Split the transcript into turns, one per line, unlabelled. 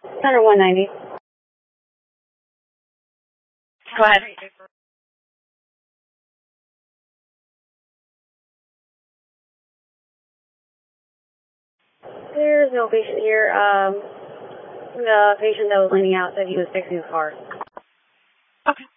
Center 190.
Go ahead.
There's no patient here. The patient that was leaning out said he was fixing his car.
Okay.